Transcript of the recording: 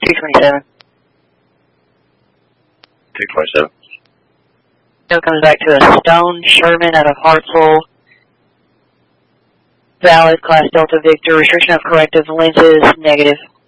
227. 227. Still comes back to a Stone Sherman out of Hartsville. Valid, Class Delta Victor. Restriction of corrective lenses, negative.